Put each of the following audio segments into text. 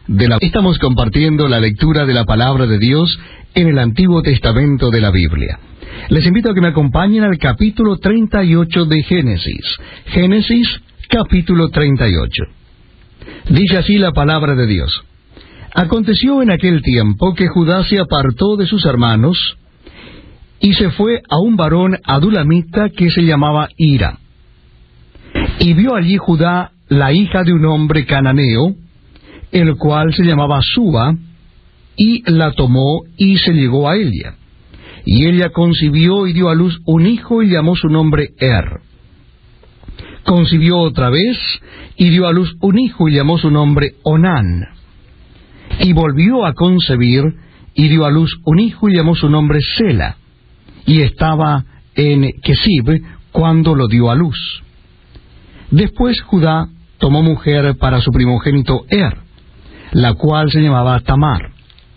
Estamos compartiendo la lectura de la Palabra de Dios en el Antiguo Testamento de la Biblia. Les invito a que me acompañen al capítulo 38 de Génesis. Génesis, capítulo 38. Dice así la Palabra de Dios. Aconteció en aquel tiempo que Judá se apartó de sus hermanos y se fue a un varón adulamita que se llamaba Hira. Y vio allí Judá la hija de un hombre cananeo, el cual se llamaba Suba, y la tomó y se llegó a ella. Y ella concibió y dio a luz un hijo y llamó su nombre Concibió otra vez y dio a luz un hijo y llamó su nombre Onán. Y volvió a concebir y dio a luz un hijo y llamó su nombre Sela. Y estaba en Kesib cuando lo dio a luz. Después Judá tomó mujer para su primogénito la cual se llamaba Tamar.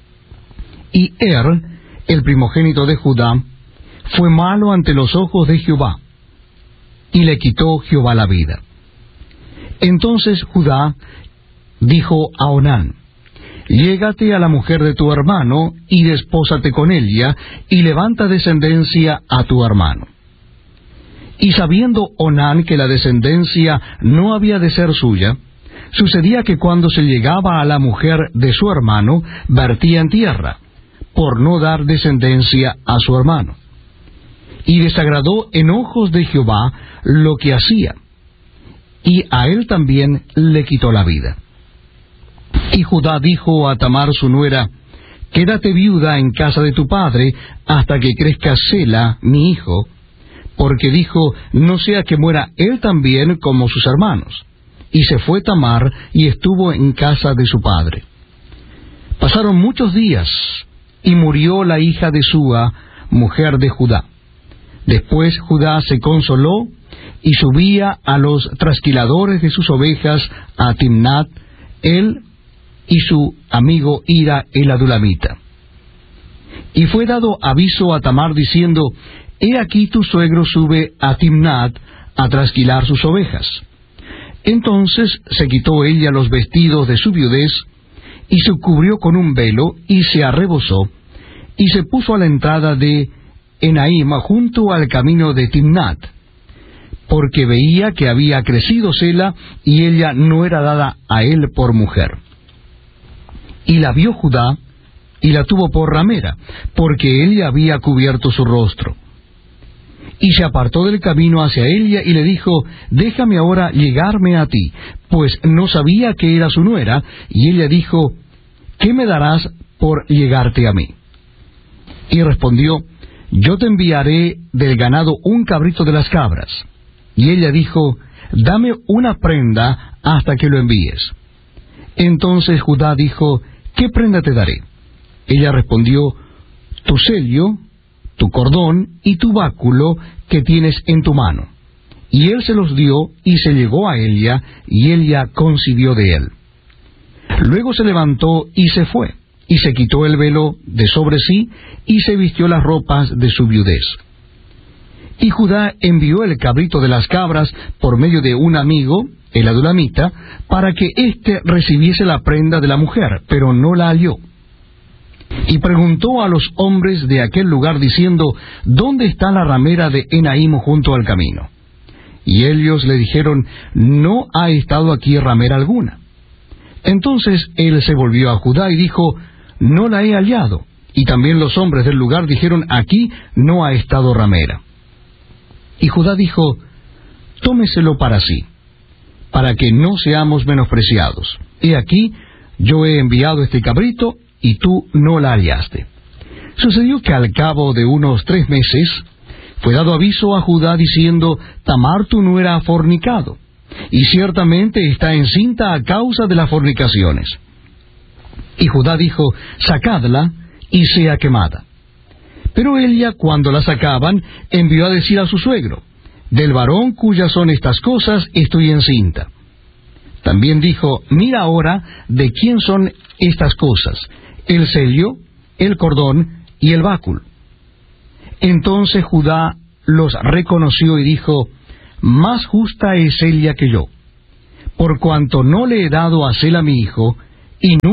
Y el primogénito de Judá, fue malo ante los ojos de Jehová, y le quitó Jehová la vida. Entonces Judá dijo a Onán: Llégate a la mujer de tu hermano, y despósate con ella, y levanta descendencia a tu hermano. Y sabiendo Onán que la descendencia no había de ser suya, sucedía que cuando se llegaba a la mujer de su hermano, vertía en tierra, por no dar descendencia a su hermano. Y desagradó en ojos de Jehová lo que hacía, y a él también le quitó la vida. Y Judá dijo a Tamar su nuera: Quédate viuda en casa de tu padre, hasta que crezca Sela, mi hijo, porque dijo: No sea que muera él también como sus hermanos. Y se fue Tamar y estuvo en casa de su padre. Pasaron muchos días, y murió la hija de Súa, mujer de Judá. Después Judá se consoló, y subía a los trasquiladores de sus ovejas a Timnat, él y su amigo Hira el adulamita. Y fue dado aviso a Tamar diciendo: He aquí tu suegro sube a Timnat a trasquilar sus ovejas. Entonces se quitó ella los vestidos de su viudez, y se cubrió con un velo, y se arrebozó, y se puso a la entrada de Enaim junto al camino de Timnat, porque veía que había crecido Sela, y ella no era dada a él por mujer. Y la vio Judá, y la tuvo por ramera, porque ella había cubierto su rostro. Y se apartó del camino hacia ella, y le dijo: Déjame ahora llegarme a ti, pues no sabía que era su nuera. Y ella dijo: ¿Qué me darás por llegarte a mí? Y respondió: Yo te enviaré del ganado un cabrito de las cabras. Y ella dijo: Dame una prenda hasta que lo envíes. Entonces Judá dijo: ¿Qué prenda te daré? Ella respondió: Tu sello, tu cordón y tu báculo que tienes en tu mano. Y él se los dio, y se llegó a ella, y ella concibió de él. Luego se levantó y se fue, y se quitó el velo de sobre sí, y se vistió las ropas de su viudez. Y Judá envió el cabrito de las cabras por medio de un amigo, el adulamita, para que éste recibiese la prenda de la mujer, pero no la halló. Y preguntó a los hombres de aquel lugar diciendo: ¿Dónde está la ramera de Enaim junto al camino? Y ellos le dijeron: No ha estado aquí ramera alguna. Entonces él se volvió a Judá y dijo: No la he hallado. Y también los hombres del lugar dijeron: Aquí no ha estado ramera. Y Judá dijo: Tómeselo para sí, para que no seamos menospreciados. He aquí, yo he enviado este cabrito, y tú no la hallaste. Sucedió que al cabo de unos 3 meses, fue dado aviso a Judá diciendo: Tamar tu nuera ha fornicado, y ciertamente está encinta a causa de las fornicaciones. Y Judá dijo: Sacadla, y sea quemada. Pero ella, cuando la sacaban, envió a decir a su suegro: Del varón cuyas son estas cosas estoy encinta. También dijo: Mira ahora de quién son estas cosas, el sello, el cordón y el báculo. Entonces Judá los reconoció y dijo: Más justa es ella que yo, por cuanto no le he dado a Sela mi hijo, y nunca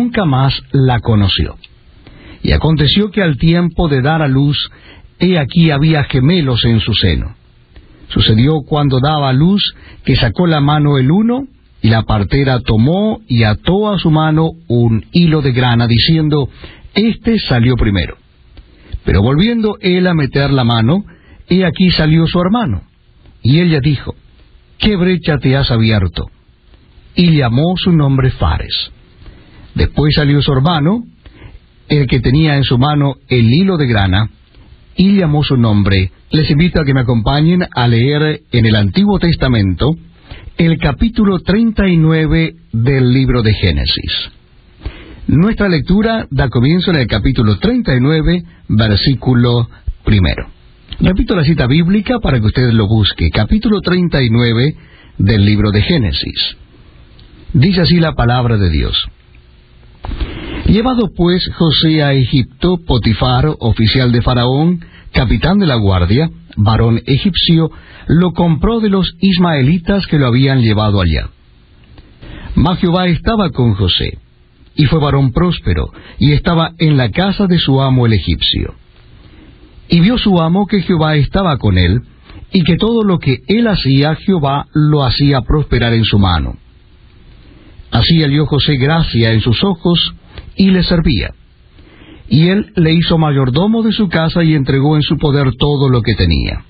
nunca más la conoció. Y aconteció que al tiempo de dar a luz, he aquí había gemelos en su seno. Sucedió cuando daba a luz, que sacó la mano el uno, y la partera tomó y ató a su mano un hilo de grana, diciendo, este salió primero. Pero volviendo él a meter la mano, he aquí salió su hermano. Y ella dijo, ¿qué brecha te has abierto? Y llamó su nombre Fares. Después salió su hermano, el que tenía en su mano el hilo de grana, y llamó su nombre. Les invito a que me acompañen a leer en el Antiguo Testamento el capítulo 39 del libro de Génesis. Nuestra lectura da comienzo en el capítulo 39, versículo 1. Repito la cita bíblica para que usted lo busque. Capítulo 39 del libro de Génesis. Dice así la palabra de Dios. Llevado pues José a Egipto, Potifar, oficial de Faraón, capitán de la guardia, varón egipcio, lo compró de los ismaelitas que lo habían llevado allá. Mas Jehová estaba con José, y fue varón próspero, y estaba en la casa de su amo el egipcio. Y vio su amo que Jehová estaba con él, y que todo lo que él hacía, Jehová lo hacía prosperar en su mano. Así halló José gracia en sus ojos, y le servía. Y él le hizo mayordomo de su casa, y entregó en su poder todo lo que tenía.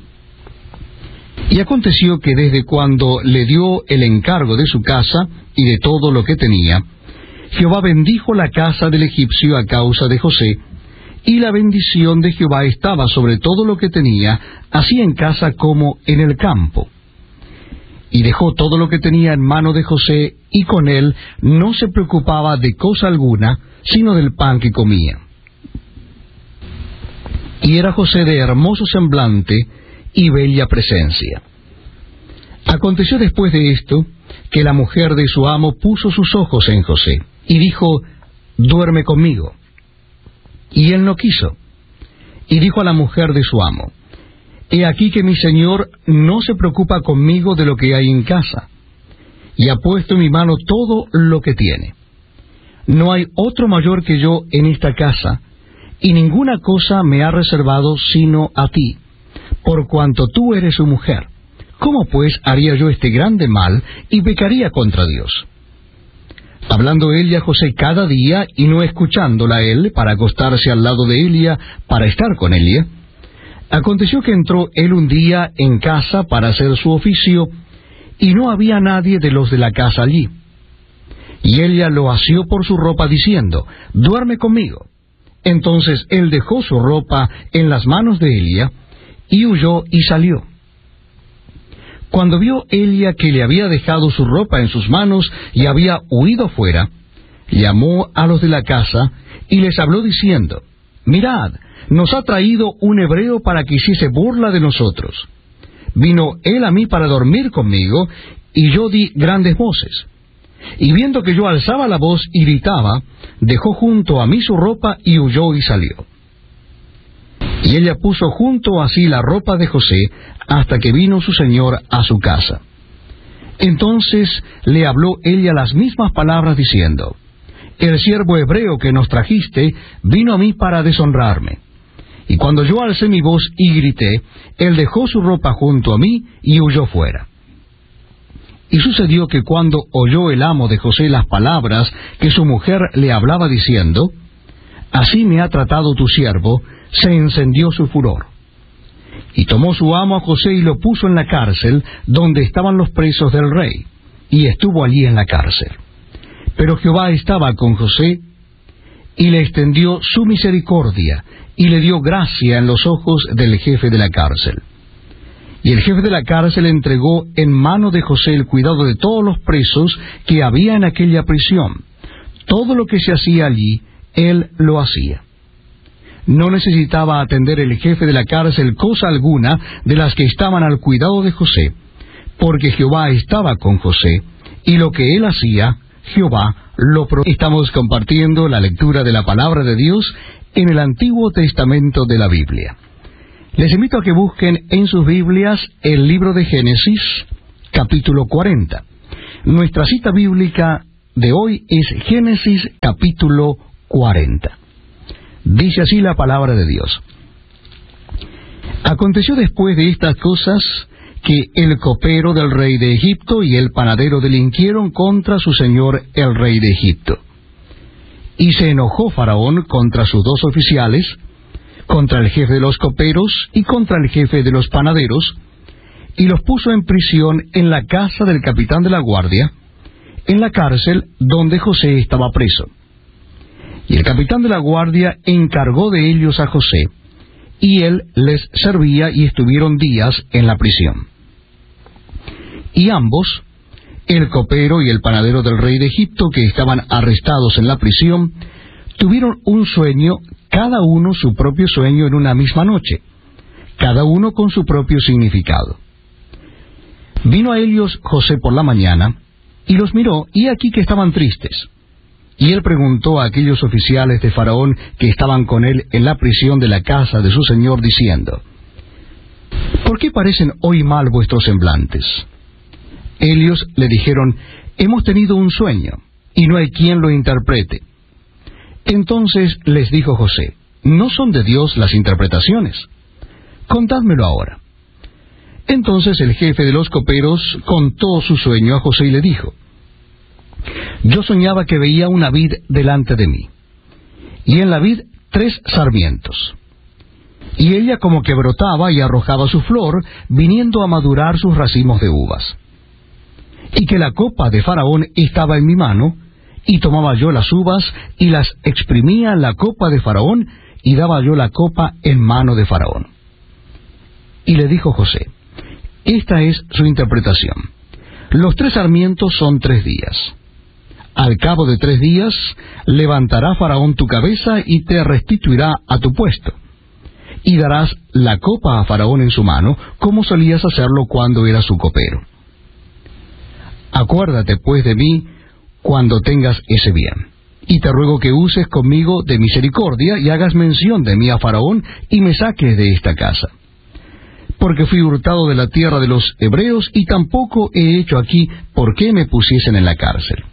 Y aconteció que desde cuando le dio el encargo de su casa, y de todo lo que tenía, Jehová bendijo la casa del egipcio a causa de José, y la bendición de Jehová estaba sobre todo lo que tenía, así en casa como en el campo. Y dejó todo lo que tenía en mano de José, y con él no se preocupaba de cosa alguna, sino del pan que comía. Y era José de hermoso semblante y bella presencia. Aconteció después de esto, que la mujer de su amo puso sus ojos en José, y dijo, duerme conmigo. Y él no quiso. Y dijo a la mujer de su amo, he aquí que mi señor no se preocupa conmigo de lo que hay en casa, y ha puesto en mi mano todo lo que tiene. No hay otro mayor que yo en esta casa, y ninguna cosa me ha reservado sino a ti, por cuanto tú eres su mujer. ¿Cómo pues haría yo este grande mal y pecaría contra Dios? Hablando ella a José cada día, y no escuchándola a él, para acostarse al lado de ella, para estar con ella, aconteció que entró él un día en casa para hacer su oficio, y no había nadie de los de la casa allí. Y ella lo asió por su ropa, diciendo, duerme conmigo. Entonces él dejó su ropa en las manos de Elia, y huyó y salió. Cuando vio Elia que le había dejado su ropa en sus manos y había huido fuera, llamó a los de la casa y les habló diciendo, mirad, nos ha traído un hebreo para que hiciese burla de nosotros. Vino él a mí para dormir conmigo, y yo di grandes voces. Y viendo que yo alzaba la voz y gritaba, dejó junto a mí su ropa y huyó y salió. Y ella puso junto a sí la ropa de José, hasta que vino su señor a su casa. Entonces le habló ella las mismas palabras, diciendo, el siervo hebreo que nos trajiste vino a mí para deshonrarme. Y cuando yo alcé mi voz y grité, él dejó su ropa junto a mí y huyó fuera. Y sucedió que cuando oyó el amo de José las palabras que su mujer le hablaba diciendo, así me ha tratado tu siervo, se encendió su furor. Y tomó su amo a José y lo puso en la cárcel, donde estaban los presos del rey, y estuvo allí en la cárcel. Pero Jehová estaba con José, y le extendió su misericordia, y le dio gracia en los ojos del jefe de la cárcel. Y el jefe de la cárcel entregó en mano de José el cuidado de todos los presos que había en aquella prisión. Todo lo que se hacía allí, él lo hacía. No necesitaba atender el jefe de la cárcel cosa alguna de las que estaban al cuidado de José, porque Jehová estaba con José, y lo que él hacía, Jehová lo proveía. Estamos compartiendo la lectura de la palabra de Dios en el Antiguo Testamento de la Biblia. Les invito a que busquen en sus Biblias el libro de Génesis, capítulo 40. Nuestra cita bíblica de hoy es Génesis capítulo 40. Dice así la palabra de Dios. Aconteció después de estas cosas que el copero del rey de Egipto y el panadero delinquieron contra su señor el rey de Egipto. Y se enojó Faraón contra sus dos oficiales, contra el jefe de los coperos y contra el jefe de los panaderos, y los puso en prisión en la casa del capitán de la guardia, en la cárcel donde José estaba preso. Y el capitán de la guardia encargó de ellos a José, y él les servía, y estuvieron días en la prisión. Y ambos, el copero y el panadero del rey de Egipto, que estaban arrestados en la prisión, tuvieron un sueño, cada uno su propio sueño en una misma noche, cada uno con su propio significado. Vino a ellos José por la mañana, y los miró, y aquí que estaban tristes. Y él preguntó a aquellos oficiales de Faraón que estaban con él en la prisión de la casa de su señor, diciendo: ¿Por qué parecen hoy mal vuestros semblantes? Ellos le dijeron: Hemos tenido un sueño, y no hay quien lo interprete. Entonces les dijo José: ¿No son de Dios las interpretaciones? Contádmelo ahora. Entonces el jefe de los coperos contó su sueño a José y le dijo: Yo soñaba que veía una vid delante de mí, y en la vid 3 sarmientos, y ella como que brotaba y arrojaba su flor, viniendo a madurar sus racimos de uvas. Y que la copa de Faraón estaba en mi mano, y tomaba yo las uvas, y las exprimía en la copa de Faraón, y daba yo la copa en mano de Faraón. Y le dijo José: Esta es su interpretación. Los 3 sarmientos son 3 días. Al cabo de 3 días, levantará Faraón tu cabeza y te restituirá a tu puesto. Y darás la copa a Faraón en su mano, como solías hacerlo cuando era su copero. Acuérdate pues de mí cuando tengas ese bien. Y te ruego que uses conmigo de misericordia y hagas mención de mí a Faraón y me saques de esta casa. Porque fui hurtado de la tierra de los hebreos y tampoco he hecho aquí por qué me pusiesen en la cárcel.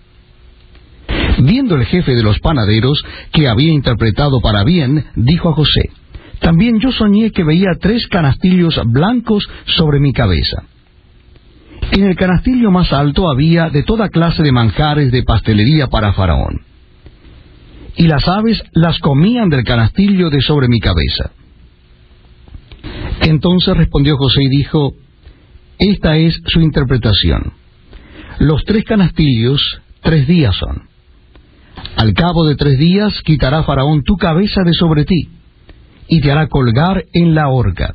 Viendo el jefe de los panaderos que había interpretado para bien, dijo a José: También yo soñé que veía 3 canastillos blancos sobre mi cabeza. En el canastillo más alto había de toda clase de manjares de pastelería para Faraón. Y las aves las comían del canastillo de sobre mi cabeza. Entonces respondió José y dijo: Esta es su interpretación. Los 3 canastillos 3 días son. Al cabo de 3 días quitará Faraón tu cabeza de sobre ti, y te hará colgar en la horca.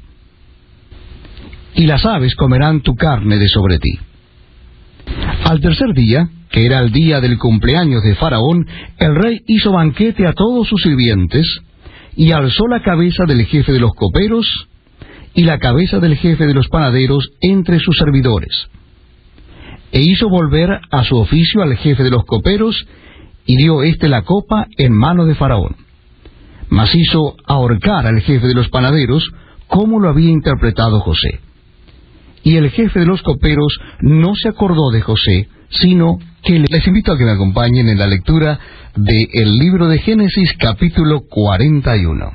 Y las aves comerán tu carne de sobre ti. Al tercer día, que era el día del cumpleaños de Faraón, el rey hizo banquete a todos sus sirvientes, y alzó la cabeza del jefe de los coperos, y la cabeza del jefe de los panaderos entre sus servidores. E hizo volver a su oficio al jefe de los coperos, y dio éste la copa en mano de Faraón. Mas hizo ahorcar al jefe de los panaderos, como lo había interpretado José. Y el jefe de los coperos no se acordó de José, sino que les invito a que me acompañen en la lectura del libro de Génesis capítulo 41.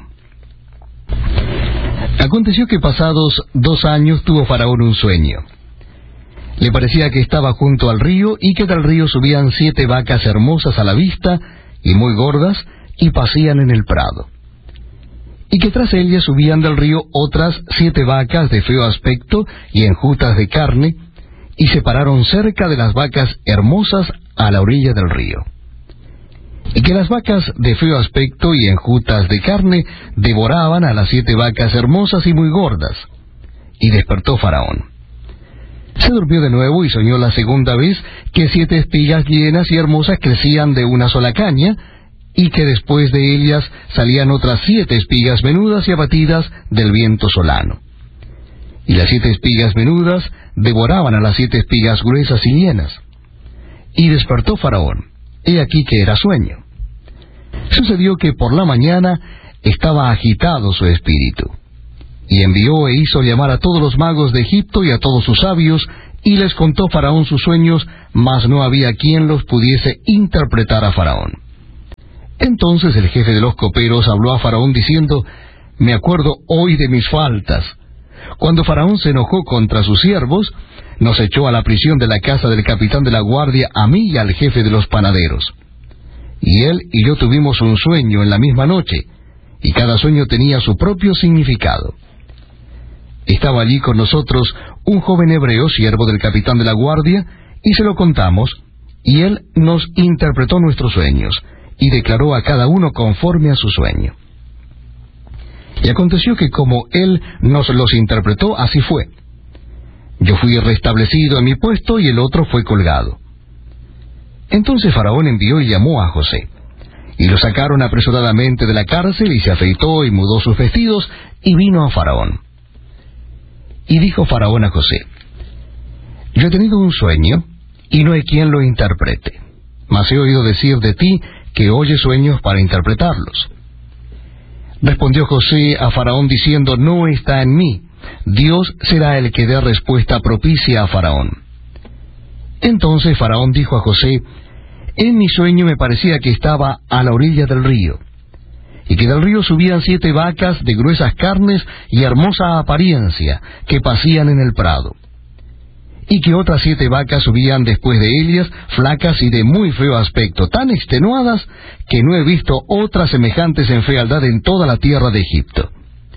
Aconteció que pasados 2 años tuvo Faraón un sueño. Le parecía que estaba junto al río, y que del río subían 7 vacas hermosas a la vista, y muy gordas, y pacían en el prado. Y que tras ellas subían del río otras 7 vacas de feo aspecto y enjutas de carne, y se pararon cerca de las vacas hermosas a la orilla del río. Y que las vacas de feo aspecto y enjutas de carne devoraban a las 7 vacas hermosas y muy gordas. Y despertó Faraón. Se durmió de nuevo y soñó la segunda vez que 7 espigas llenas y hermosas crecían de una sola caña, y que después de ellas salían otras 7 espigas menudas y abatidas del viento solano. Y las 7 espigas menudas devoraban a las 7 espigas gruesas y llenas. Y despertó Faraón. He aquí que era sueño. Sucedió que por la mañana estaba agitado su espíritu. Y envió e hizo llamar a todos los magos de Egipto y a todos sus sabios, Y les contó Faraón sus sueños, mas no había quien los pudiese interpretar a Faraón. Entonces el jefe de los coperos habló a Faraón diciendo: me acuerdo hoy de mis faltas. Cuando Faraón se enojó contra sus siervos, nos echó a la prisión de la casa del capitán de la guardia, a mí y al jefe de los panaderos. Y él y yo tuvimos un sueño en la misma noche, y cada sueño tenía su propio significado. Estaba allí con nosotros un joven hebreo, siervo del capitán de la guardia, y se lo contamos, y él nos interpretó nuestros sueños, y declaró a cada uno conforme a su sueño. Y aconteció que como él nos los interpretó, así fue. Yo fui restablecido en mi puesto, y el otro fue colgado. Entonces Faraón envió y llamó a José. Y lo sacaron apresuradamente de la cárcel, y se afeitó y mudó sus vestidos, y vino a Faraón. Y dijo Faraón a José: yo he tenido un sueño, y no hay quien lo interprete. Mas he oído decir de ti que oyes sueños para interpretarlos. Respondió José a Faraón diciendo: no está en mí. Dios será el que dé respuesta propicia a Faraón. Entonces Faraón dijo a José: en mi sueño me parecía que estaba a la orilla del río, y que del río subían 7 vacas de gruesas carnes y hermosa apariencia, que pacían en el prado, y que otras 7 vacas subían después de ellas, flacas y de muy feo aspecto, tan extenuadas que no he visto otras semejantes en fealdad en toda la tierra de Egipto.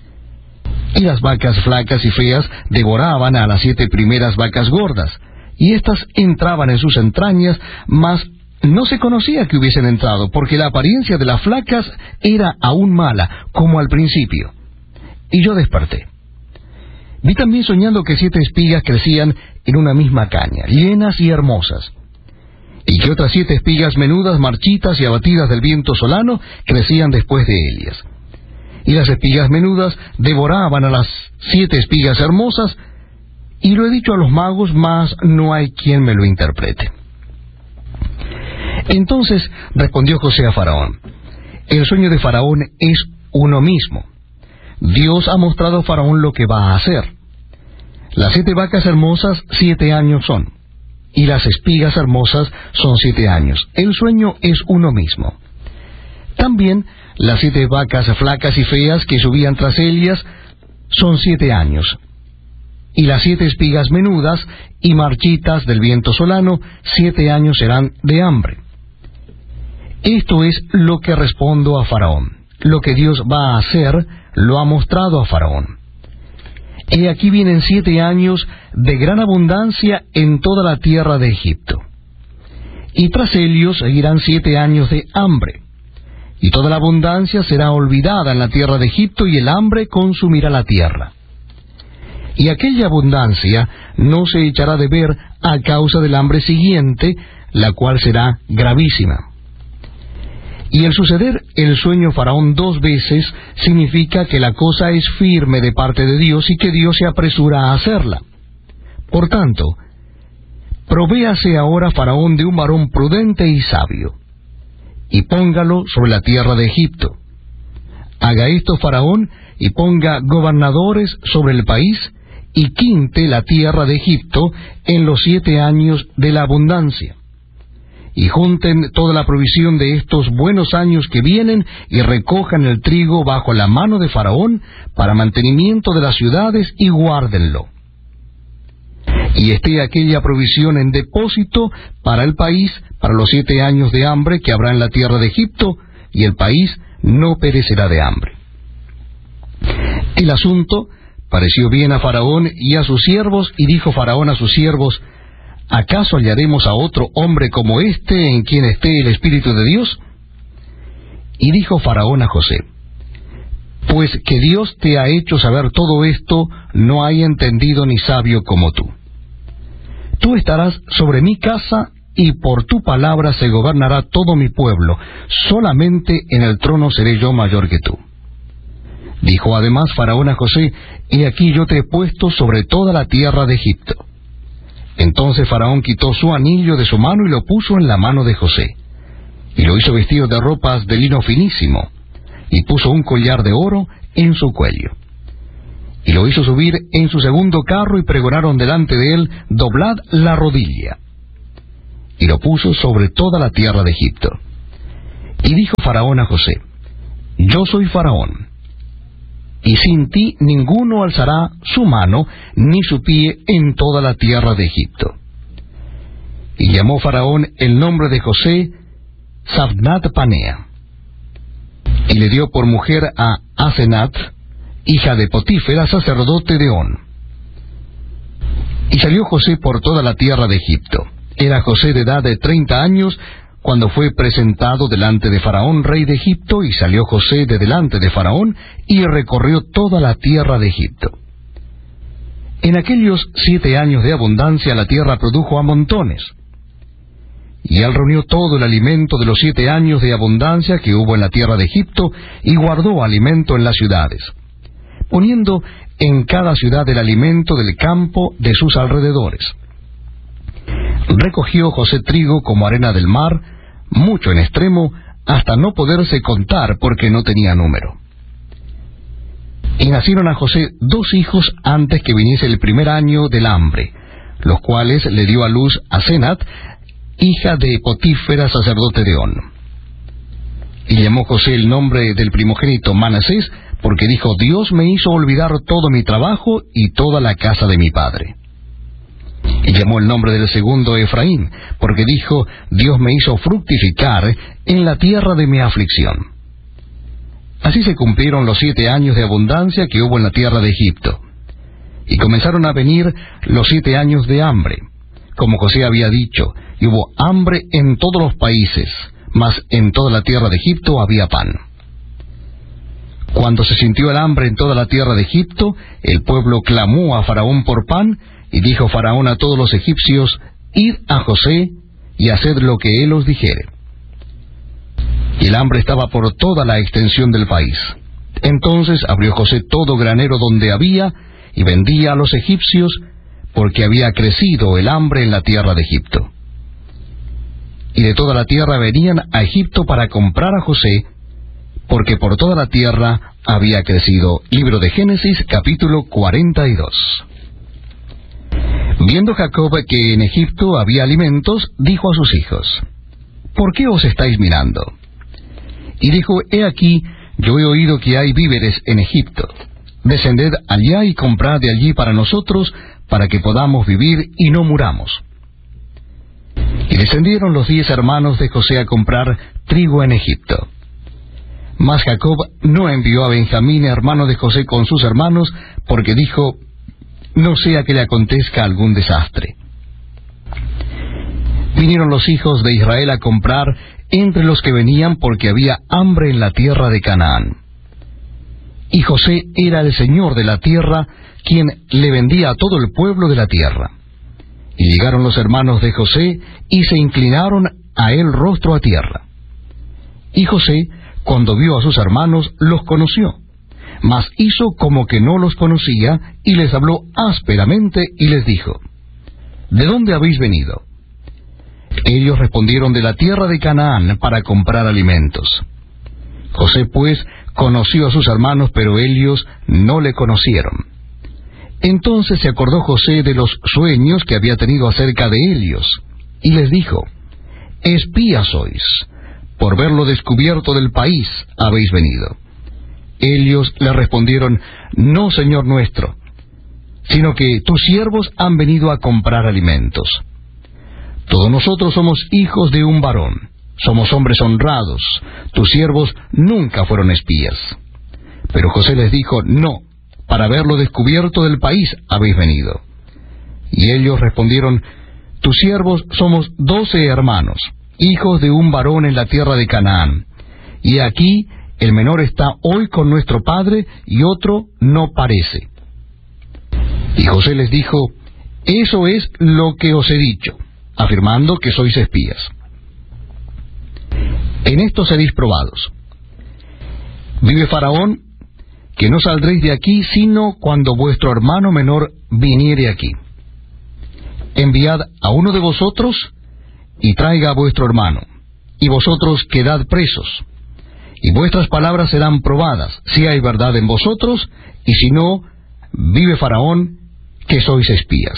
Y las vacas flacas y feas devoraban a las 7 primeras vacas gordas, y éstas entraban en sus entrañas, mas no se conocía que hubiesen entrado, porque la apariencia de las flacas era aún mala, como al principio. Y yo desperté. Vi también soñando que 7 espigas crecían en una misma caña, llenas y hermosas, y que otras 7 espigas menudas, marchitas y abatidas del viento solano, crecían después de ellas. Y las espigas menudas devoraban a las 7 espigas hermosas, y lo he dicho a los magos, mas no hay quien me lo interprete. Entonces respondió José a Faraón: el sueño de Faraón es uno mismo. Dios ha mostrado a Faraón lo que va a hacer. Las 7 vacas hermosas 7 años son, y las espigas hermosas son 7 años. El sueño es uno mismo. También las 7 vacas flacas y feas que subían tras ellas son 7 años. Y las 7 espigas menudas y marchitas del viento solano, 7 años serán de hambre. Esto es lo que respondo a Faraón. Lo que Dios va a hacer, lo ha mostrado a Faraón. He aquí vienen 7 años de gran abundancia en toda la tierra de Egipto. Y tras ellos seguirán 7 años de hambre. Y toda la abundancia será olvidada en la tierra de Egipto, y el hambre consumirá la tierra. Y aquella abundancia no se echará de ver a causa del hambre siguiente, la cual será gravísima. Y el suceder el sueño Faraón 2 veces significa que la cosa es firme de parte de Dios y que Dios se apresura a hacerla. Por tanto, provéase ahora Faraón de un varón prudente y sabio, y póngalo sobre la tierra de Egipto. Haga esto Faraón, y ponga gobernadores sobre el país, y quinte la tierra de Egipto en los 7 años de la abundancia. Y junten toda la provisión de estos buenos años que vienen, y recojan el trigo bajo la mano de Faraón para mantenimiento de las ciudades, y guárdenlo. Y esté aquella provisión en depósito para el país, para los 7 años de hambre que habrá en la tierra de Egipto, y el país no perecerá de hambre. El asunto pareció bien a Faraón y a sus siervos, y dijo Faraón a sus siervos: ¿acaso hallaremos a otro hombre como este en quien esté el Espíritu de Dios? Y dijo Faraón a José: pues que Dios te ha hecho saber todo esto, no hay entendido ni sabio como tú. Tú estarás sobre mi casa, y por tu palabra se gobernará todo mi pueblo. Solamente en el trono seré yo mayor que tú. Dijo además Faraón a José: he aquí yo te he puesto sobre toda la tierra de Egipto. Entonces Faraón quitó su anillo de su mano y lo puso en la mano de José, y lo hizo vestido de ropas de lino finísimo, y puso un collar de oro en su cuello. Y lo hizo subir en su segundo carro, y pregonaron delante de él: doblad la rodilla. Y lo puso sobre toda la tierra de Egipto. Y dijo Faraón a José: yo soy Faraón, y sin ti ninguno alzará su mano ni su pie en toda la tierra de Egipto. Y llamó Faraón el nombre de José Zaphnath Panea, y le dio por mujer a Asenat, hija de Potífera, sacerdote de On. Y salió José por toda la tierra de Egipto. Era José de edad de 30 años, cuando fue presentado delante de Faraón, rey de Egipto, y salió José de delante de Faraón, y recorrió toda la tierra de Egipto. En aquellos 7 años de abundancia la tierra produjo a montones. Y él reunió todo el alimento de los 7 años de abundancia que hubo en la tierra de Egipto, y guardó alimento en las ciudades, poniendo en cada ciudad el alimento del campo de sus alrededores. Recogió José trigo como arena del mar, mucho en extremo, hasta no poderse contar, porque no tenía número. Y nacieron a José 2 hijos antes que viniese el primer año del hambre, los cuales le dio a luz Asenat, hija de Potífera, sacerdote de On. Y llamó José el nombre del primogénito Manasés, porque dijo: Dios me hizo olvidar todo mi trabajo y toda la casa de mi padre. Y llamó el nombre del segundo Efraín, porque dijo: Dios me hizo fructificar en la tierra de mi aflicción. Así se cumplieron los 7 años de abundancia que hubo en la tierra de Egipto. Y comenzaron a venir los 7 años de hambre, como José había dicho, y hubo hambre en todos los países, mas en toda la tierra de Egipto había pan. Cuando se sintió el hambre en toda la tierra de Egipto, el pueblo clamó a Faraón por pan, y dijo Faraón a todos los egipcios: id a José, y haced lo que él os dijere. Y el hambre estaba por toda la extensión del país. Entonces abrió José todo granero donde había, y vendía a los egipcios, porque había crecido el hambre en la tierra de Egipto. Y de toda la tierra venían a Egipto para comprar a José, porque por toda la tierra había crecido. Libro de Génesis, capítulo 42. Viendo Jacob que en Egipto había alimentos, dijo a sus hijos: ¿por qué os estáis mirando? Y dijo: he aquí, yo he oído que hay víveres en Egipto. Descended allá y comprad de allí para nosotros, para que podamos vivir y no muramos. Y descendieron los 10 hermanos de José a comprar trigo en Egipto. Mas Jacob no envió a Benjamín, hermano de José, con sus hermanos, porque dijo: no sea que le acontezca algún desastre. Vinieron los hijos de Israel a comprar entre los que venían, porque había hambre en la tierra de Canaán. Y José era el señor de la tierra, quien le vendía a todo el pueblo de la tierra. Y llegaron los hermanos de José, y se inclinaron a él rostro a tierra. Y José, cuando vio a sus hermanos, los conoció, mas hizo como que no los conocía, y les habló ásperamente, y les dijo: ¿de dónde habéis venido? Ellos respondieron: de la tierra de Canaán, para comprar alimentos. José pues conoció a sus hermanos, pero ellos no le conocieron. Entonces se acordó José de los sueños que había tenido acerca de ellos, y les dijo: espías sois, por verlo descubierto del país habéis venido. Ellos le respondieron: no, señor nuestro, sino que tus siervos han venido a comprar alimentos. Todos nosotros somos hijos de un varón, somos hombres honrados, tus siervos nunca fueron espías. Pero José les dijo: no, para verlo descubierto del país habéis venido. Y ellos respondieron: tus siervos somos 12 hermanos, hijos de un varón en la tierra de Canaán. Y aquí el menor está hoy con nuestro padre, y otro no parece. Y José les dijo: eso es lo que os he dicho, afirmando que sois espías. En esto seréis probados. Vive Faraón, que no saldréis de aquí, sino cuando vuestro hermano menor viniere aquí. Enviad a uno de vosotros, y traiga a vuestro hermano, y vosotros quedad presos. Y vuestras palabras serán probadas, si hay verdad en vosotros, y si no, vive Faraón, que sois espías.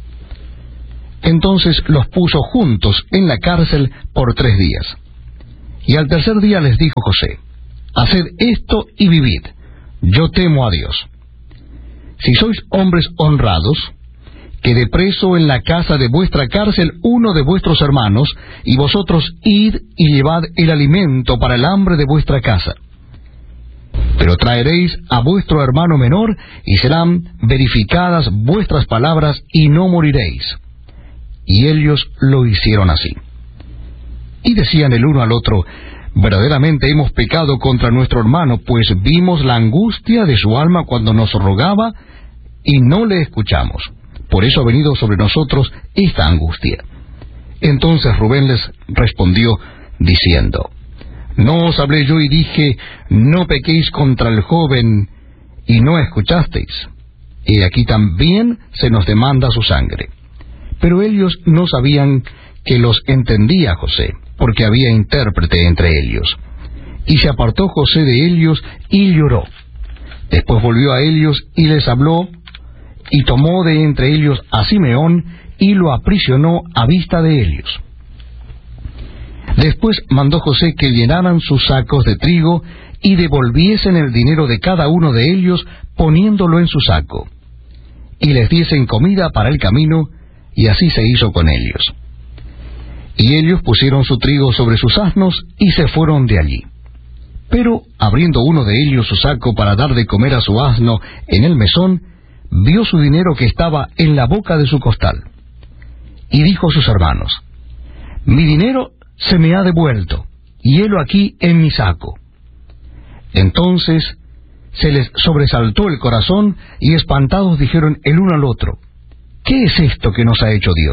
Entonces los puso juntos en la cárcel por 3 días. Y al tercer día les dijo José: haced esto y vivid, yo temo a Dios. Si sois hombres honrados, quede preso en la casa de vuestra cárcel uno de vuestros hermanos, y vosotros id y llevad el alimento para el hambre de vuestra casa. Pero traeréis a vuestro hermano menor, y serán verificadas vuestras palabras, y no moriréis. Y ellos lo hicieron así. Y decían el uno al otro: verdaderamente hemos pecado contra nuestro hermano, pues vimos la angustia de su alma cuando nos rogaba, y no le escuchamos. Por eso ha venido sobre nosotros esta angustia. Entonces Rubén les respondió diciendo: ¿no os hablé yo y dije, no pequéis contra el joven, y no escuchasteis? Y aquí también se nos demanda su sangre. Pero ellos no sabían que los entendía José, porque había intérprete entre ellos. Y se apartó José de ellos y lloró. Después volvió a ellos y les habló, y tomó de entre ellos a Simeón, y lo aprisionó a vista de ellos. Después mandó José que llenaran sus sacos de trigo, y devolviesen el dinero de cada uno de ellos, poniéndolo en su saco, y les diesen comida para el camino, y así se hizo con ellos. Y ellos pusieron su trigo sobre sus asnos, y se fueron de allí. Pero, abriendo uno de ellos su saco para dar de comer a su asno en el mesón, vio su dinero que estaba en la boca de su costal. Y dijo a sus hermanos: mi dinero se me ha devuelto, y helo aquí en mi saco. Entonces se les sobresaltó el corazón, y espantados dijeron el uno al otro: ¿qué es esto que nos ha hecho Dios?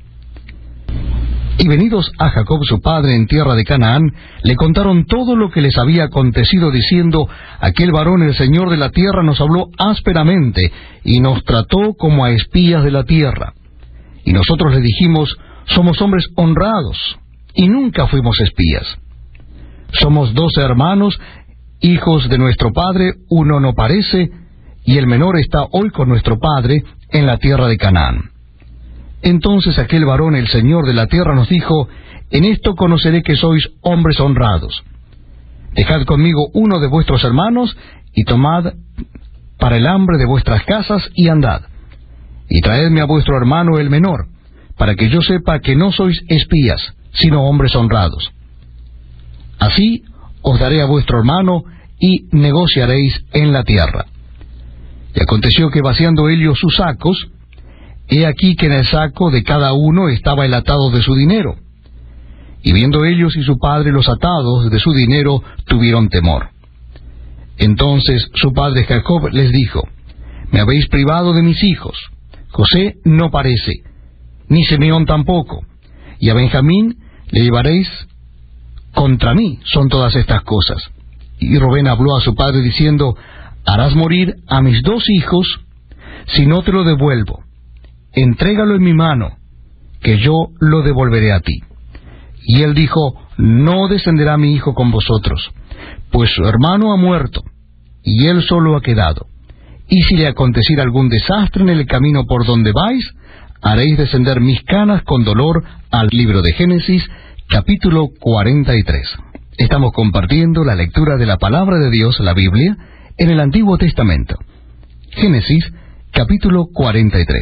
Y venidos a Jacob su padre en tierra de Canaán, le contaron todo lo que les había acontecido, diciendo: aquel varón, el Señor de la tierra, nos habló ásperamente, y nos trató como a espías de la tierra. Y nosotros le dijimos: somos hombres honrados, y nunca fuimos espías. Somos 12 hermanos, hijos de nuestro padre, uno no parece, y el menor está hoy con nuestro padre en la tierra de Canaán. Entonces aquel varón, el Señor de la tierra, nos dijo: en esto conoceré que sois hombres honrados. Dejad conmigo uno de vuestros hermanos, y tomad para el hambre de vuestras casas, y andad. Y traedme a vuestro hermano el menor, para que yo sepa que no sois espías, sino hombres honrados. Así os daré a vuestro hermano, y negociaréis en la tierra. Y aconteció que vaciando ellos sus sacos, he aquí que en el saco de cada uno estaba el atado de su dinero. Y viendo ellos y su padre los atados de su dinero, tuvieron temor. Entonces su padre Jacob les dijo: me habéis privado de mis hijos. José no parece, ni Simeón tampoco, y a Benjamín le llevaréis. Contra mí son todas estas cosas. Y Rubén habló a su padre diciendo: harás morir a mis 2 hijos, si no te lo devuelvo. Entrégalo en mi mano, que yo lo devolveré a ti. Y él dijo: no descenderá mi hijo con vosotros, pues su hermano ha muerto, y él solo ha quedado. Y si le aconteciera algún desastre en el camino por donde vais, haréis descender mis canas con dolor. Al libro de Génesis, capítulo 43. Estamos compartiendo la lectura de la palabra de Dios, la Biblia, en el Antiguo Testamento. Génesis, capítulo 43.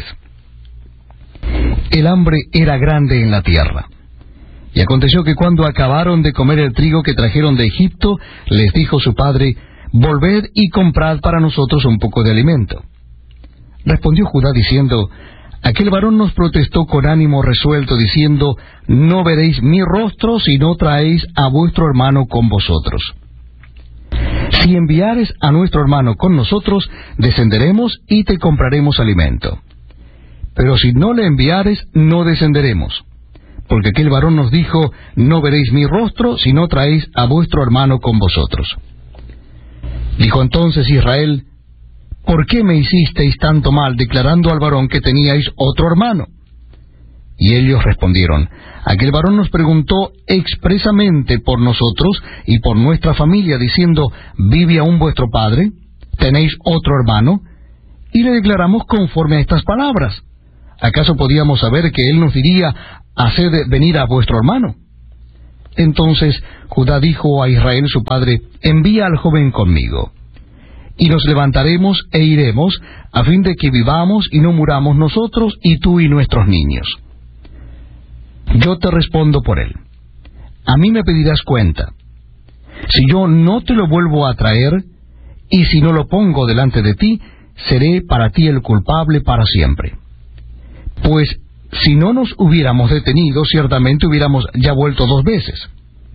El hambre era grande en la tierra. Y aconteció que cuando acabaron de comer el trigo que trajeron de Egipto, les dijo su padre: volved y comprad para nosotros un poco de alimento. Respondió Judá diciendo: aquel varón nos protestó con ánimo resuelto, diciendo: no veréis mi rostro si no traéis a vuestro hermano con vosotros. Si enviares a nuestro hermano con nosotros, descenderemos y te compraremos alimento. Pero si no le enviares, no descenderemos. Porque aquel varón nos dijo: no veréis mi rostro si no traéis a vuestro hermano con vosotros. Dijo entonces Israel: ¿por qué me hicisteis tanto mal, declarando al varón que teníais otro hermano? Y ellos respondieron: aquel varón nos preguntó expresamente por nosotros y por nuestra familia, diciendo: ¿vive aún vuestro padre? ¿Tenéis otro hermano? y le declaramos conforme a estas palabras. ¿Acaso podíamos saber que él nos diría, haced venir a vuestro hermano? Entonces Judá dijo a Israel su padre, envía al joven conmigo, y nos levantaremos e iremos, a fin de que vivamos y no muramos nosotros y tú y nuestros niños. Yo te respondo por él. A mí me pedirás cuenta. Si yo no te lo vuelvo a traer, y si no lo pongo delante de ti, seré para ti el culpable para siempre. Pues si no nos hubiéramos detenido, ciertamente hubiéramos ya vuelto 2 veces.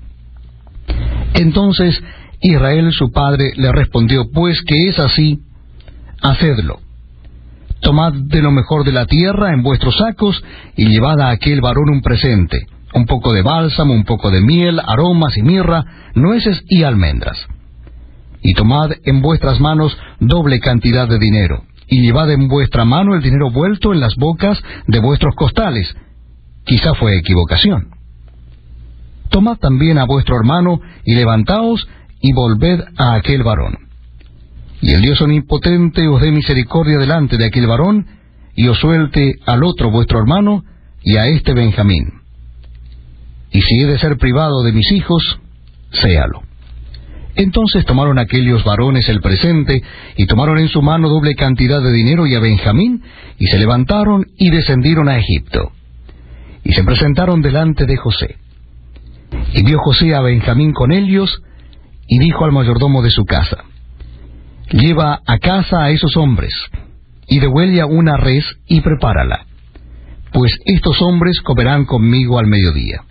Entonces Israel su padre le respondió, pues que es así, hacedlo. Tomad de lo mejor de la tierra en vuestros sacos, y llevad a aquel varón un presente, un poco de bálsamo, un poco de miel, aromas y mirra, nueces y almendras. Y tomad en vuestras manos doble cantidad de dinero, y llevad en vuestra mano el dinero vuelto en las bocas de vuestros costales. Quizá fue equivocación. Tomad también a vuestro hermano, y levantaos, y volved a aquel varón. Y el Dios omnipotente os dé misericordia delante de aquel varón, y os suelte al otro vuestro hermano, y a este Benjamín. Y si he de ser privado de mis hijos, séalo. Entonces tomaron aquellos varones el presente, y tomaron en su mano doble cantidad de dinero y a Benjamín, y se levantaron y descendieron a Egipto. Y se presentaron delante de José. Y vio José a Benjamín con ellos, y dijo al mayordomo de su casa, lleva a casa a esos hombres, y dehuella una res y prepárala, pues estos hombres comerán conmigo al mediodía.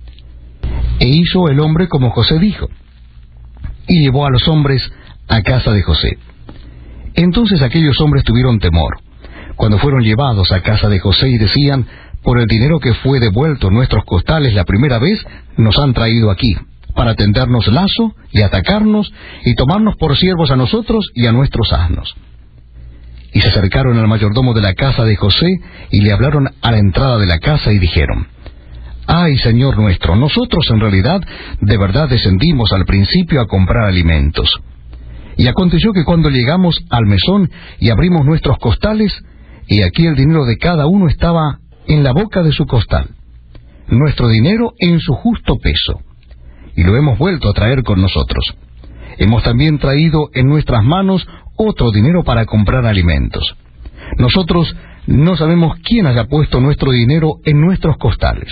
E hizo el hombre como José dijo, y llevó a los hombres a casa de José. Entonces aquellos hombres tuvieron temor, cuando fueron llevados a casa de José, y decían, por el dinero que fue devuelto en nuestros costales la primera vez, nos han traído aquí, para tendernos lazo y atacarnos, y tomarnos por siervos a nosotros y a nuestros asnos. Y se acercaron al mayordomo de la casa de José, y le hablaron a la entrada de la casa, y dijeron, ay, señor nuestro, nosotros en realidad de verdad descendimos al principio a comprar alimentos. Y aconteció que cuando llegamos al mesón y abrimos nuestros costales, y aquí el dinero de cada uno estaba en la boca de su costal, nuestro dinero en su justo peso, y lo hemos vuelto a traer con nosotros. Hemos también traído en nuestras manos otro dinero para comprar alimentos. Nosotros no sabemos quién haya puesto nuestro dinero en nuestros costales.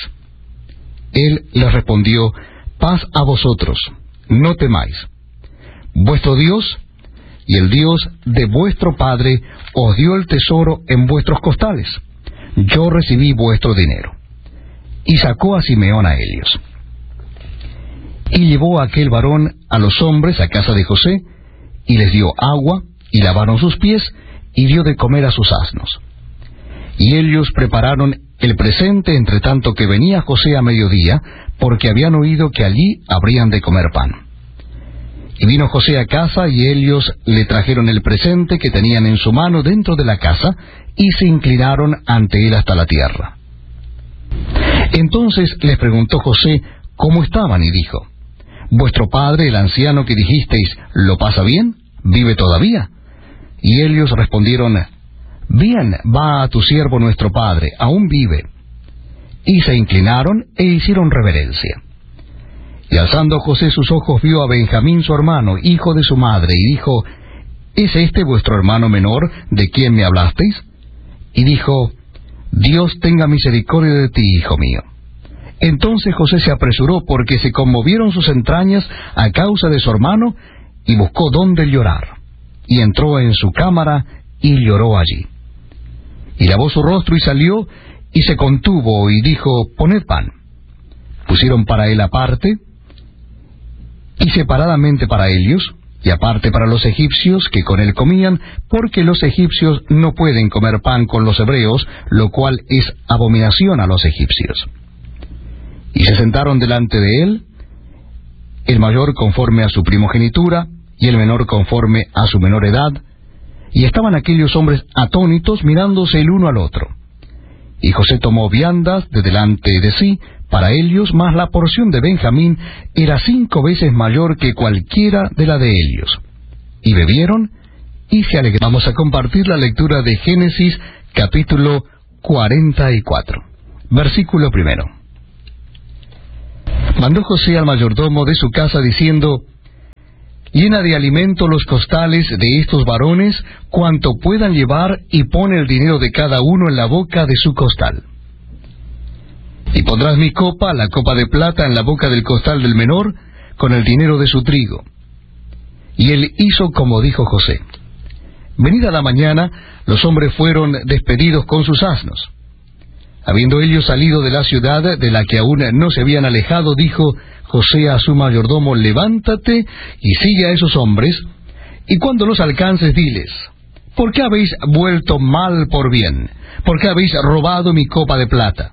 Él les respondió, paz a vosotros, no temáis. Vuestro Dios y el Dios de vuestro Padre os dio el tesoro en vuestros costales. Yo recibí vuestro dinero. Y sacó a Simeón a ellos. Y llevó a aquel varón a los hombres a casa de José, y les dio agua, y lavaron sus pies, y dio de comer a sus asnos. Y ellos prepararon el presente entre tanto que venía José a mediodía, porque habían oído que allí habrían de comer pan. Y vino José a casa, y ellos le trajeron el presente que tenían en su mano dentro de la casa, y se inclinaron ante él hasta la tierra. Entonces les preguntó José cómo estaban, y dijo, vuestro padre, el anciano que dijisteis, ¿lo pasa bien? ¿Vive todavía? Y ellos respondieron, bien, va a tu siervo nuestro padre, aún vive. Y se inclinaron e hicieron reverencia. Y alzando José sus ojos vio a Benjamín su hermano, hijo de su madre, y dijo, ¿es este vuestro hermano menor, de quien me hablasteis? Y dijo, Dios tenga misericordia de ti, hijo mío. Entonces José se apresuró, porque se conmovieron sus entrañas a causa de su hermano, y buscó dónde llorar. Y entró en su cámara, y lloró allí. Y lavó su rostro, y salió, y se contuvo, y dijo, poned pan. Pusieron para él aparte, y separadamente para ellos, y aparte para los egipcios que con él comían, porque los egipcios no pueden comer pan con los hebreos, lo cual es abominación a los egipcios. Y se sentaron delante de él, el mayor conforme a su primogenitura, y el menor conforme a su menor edad, y estaban aquellos hombres atónitos mirándose el uno al otro. Y José tomó viandas de delante de sí para ellos, mas la porción de Benjamín era 5 veces mayor que cualquiera de la de ellos. Y bebieron, y se alegró. Vamos a compartir la lectura de Génesis capítulo 44, versículo 1. Mandó José al mayordomo de su casa diciendo: llena de alimento los costales de estos varones cuanto puedan llevar, y pone el dinero de cada uno en la boca de su costal. Y pondrás mi copa, la copa de plata, en la boca del costal del menor, con el dinero de su trigo. Y él hizo como dijo José. Venida la mañana, los hombres fueron despedidos con sus asnos. Habiendo ellos salido de la ciudad, de la que aún no se habían alejado, dijo José a su mayordomo: levántate y sigue a esos hombres, y cuando los alcances diles: ¿por qué habéis vuelto mal por bien? ¿Por qué habéis robado mi copa de plata?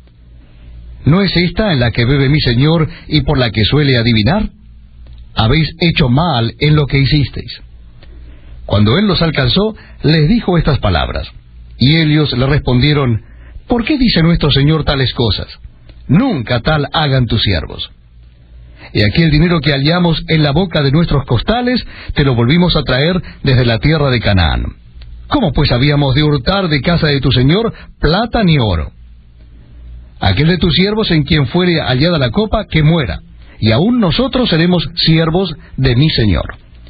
¿No es esta en la que bebe mi señor y por la que suele adivinar? Habéis hecho mal en lo que hicisteis. Cuando él los alcanzó, les dijo estas palabras, y ellos le respondieron: ¿por qué dice nuestro señor tales cosas? Nunca tal hagan tus siervos. Y aquí el dinero que hallamos en la boca de nuestros costales, te lo volvimos a traer desde la tierra de Canaán. ¿Cómo pues habíamos de hurtar de casa de tu señor plata ni oro? Aquel de tus siervos en quien fuere hallada la copa, que muera, y aún nosotros seremos siervos de mi señor.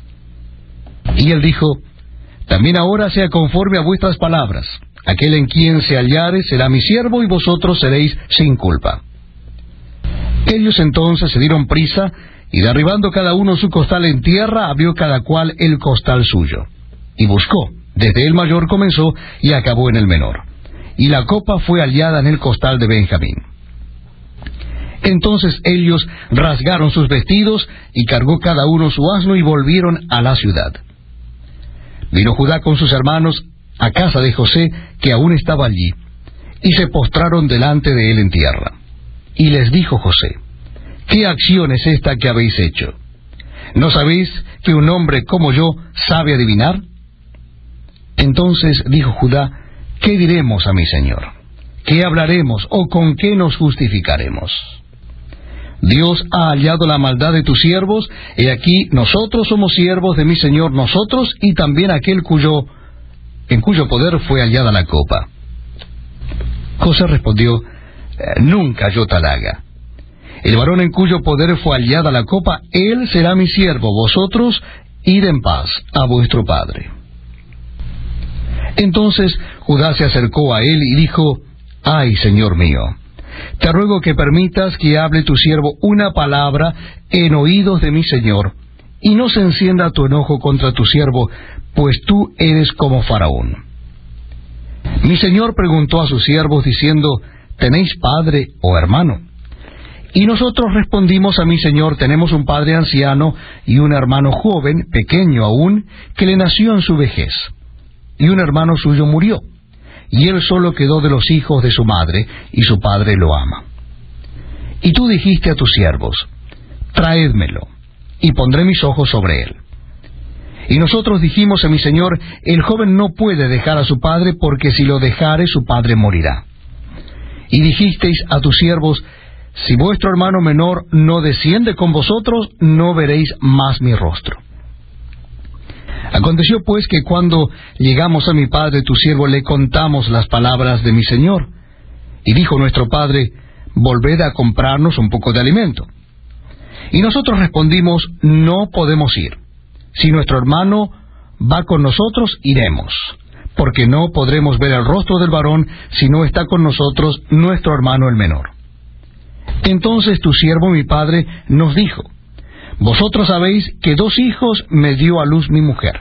Y él dijo: también ahora sea conforme a vuestras palabras. Aquel en quien se hallare será mi siervo, y vosotros seréis sin culpa. Ellos entonces se dieron prisa, y derribando cada uno su costal en tierra, abrió cada cual el costal suyo. Y buscó, desde el mayor comenzó, y acabó en el menor. Y la copa fue hallada en el costal de Benjamín. Entonces ellos rasgaron sus vestidos, y cargó cada uno su asno, y volvieron a la ciudad. Vino Judá con sus hermanos a casa de José, que aún estaba allí, y se postraron delante de él en tierra. Y les dijo José: ¿qué acción es esta que habéis hecho? ¿No sabéis que un hombre como yo sabe adivinar? Entonces dijo Judá: ¿qué diremos a mi señor? ¿Qué hablaremos o con qué nos justificaremos? Dios ha hallado la maldad de tus siervos, y aquí nosotros somos siervos de mi señor, nosotros y también aquel en cuyo poder fue hallada la copa. José respondió: nunca yo tal haga. El varón en cuyo poder fue hallada la copa, él será mi siervo, vosotros id en paz a vuestro padre. Entonces Judá se acercó a él y dijo: ay, señor mío, te ruego que permitas que hable tu siervo una palabra en oídos de mi señor, y no se encienda tu enojo contra tu siervo, pues tú eres como Faraón. Mi señor preguntó a sus siervos diciendo: ¿tenéis padre o hermano? Y nosotros respondimos a mi señor: tenemos un padre anciano y un hermano joven, pequeño aún, que le nació en su vejez. Y un hermano suyo murió, y él solo quedó de los hijos de su madre, y su padre lo ama. Y tú dijiste a tus siervos: traédmelo, y pondré mis ojos sobre él. Y nosotros dijimos a mi señor: el joven no puede dejar a su padre, porque si lo dejare, su padre morirá. Y dijisteis a tus siervos: si vuestro hermano menor no desciende con vosotros, no veréis más mi rostro. Aconteció pues que cuando llegamos a mi padre tu siervo, le contamos las palabras de mi señor. Y dijo nuestro padre: volved a comprarnos un poco de alimento. Y nosotros respondimos: no podemos ir. Si nuestro hermano va con nosotros, iremos, porque no podremos ver el rostro del varón si no está con nosotros nuestro hermano el menor. Entonces tu siervo mi padre nos dijo: vosotros sabéis que 2 hijos me dio a luz mi mujer,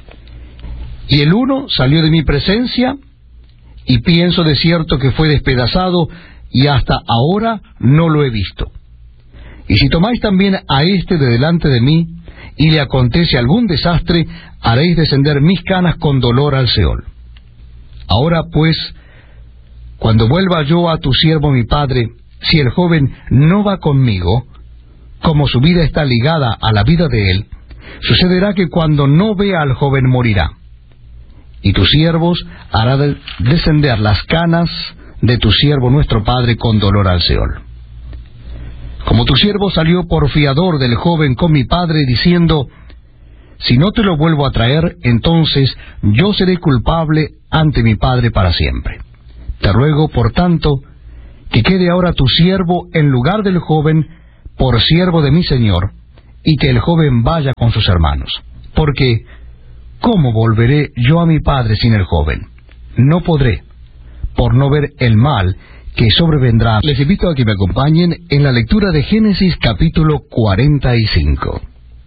y el uno salió de mi presencia, y pienso de cierto que fue despedazado, y hasta ahora no lo he visto. Y si tomáis también a este de delante de mí, y le acontece algún desastre, haréis descender mis canas con dolor al Seol. Ahora pues, cuando vuelva yo a tu siervo mi padre, si el joven no va conmigo, como su vida está ligada a la vida de él, sucederá que cuando no vea al joven morirá. Y tus siervos hará descender las canas de tu siervo nuestro padre con dolor al Seol. Como tu siervo salió por fiador del joven con mi padre, diciendo: Si no te lo vuelvo a traer, entonces yo seré culpable ante mi padre para siempre. Te ruego, por tanto, que quede ahora tu siervo en lugar del joven por siervo de mi señor, y que el joven vaya con sus hermanos. Porque, ¿cómo volveré yo a mi padre sin el joven? No podré, por no ver el mal que sobrevendrá. Les invito a que me acompañen en la lectura de Génesis capítulo 45.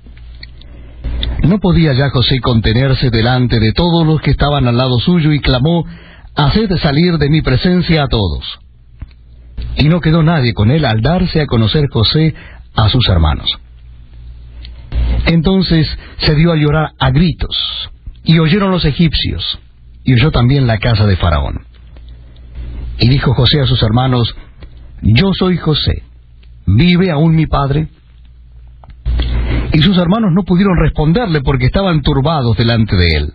No podía ya José contenerse delante de todos los que estaban al lado suyo, y clamó: «Haced salir de mi presencia a todos». Y no quedó nadie con él al darse a conocer José a sus hermanos. Entonces se dio a llorar a gritos, y oyeron los egipcios, y oyó también la casa de Faraón. Y dijo José a sus hermanos: «Yo soy José, ¿vive aún mi padre?». Y sus hermanos no pudieron responderle porque estaban turbados delante de él.